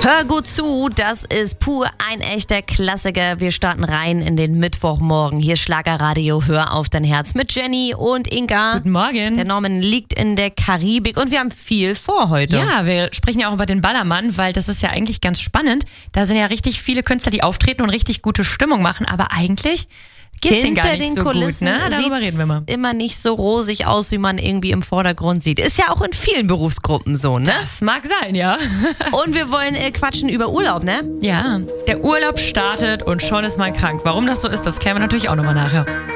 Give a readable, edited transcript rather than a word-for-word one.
Hör gut zu, das ist pur ein echter Klassiker. Wir starten rein in den Mittwochmorgen. Hier ist Schlagerradio, hör auf dein Herz mit Jenny und Inga. Guten Morgen. Der Norman liegt in der Karibik und wir haben viel vor heute. Ja, wir sprechen ja auch über den Ballermann, weil das ist ja eigentlich ganz spannend. Da sind ja richtig viele Künstler, die auftreten und richtig gute Stimmung machen, aber eigentlich geht's denen gar nicht so gut, ne? Darüber reden wir mal. Immer nicht so rosig aus, wie man irgendwie im Vordergrund sieht. Ist ja auch in vielen Berufsgruppen so, ne? Das mag sein, ja. Und wir wollen quatschen über Urlaub, ne? Ja, der Urlaub startet und schon ist man krank. Warum das so ist, das klären wir natürlich auch nochmal nachher.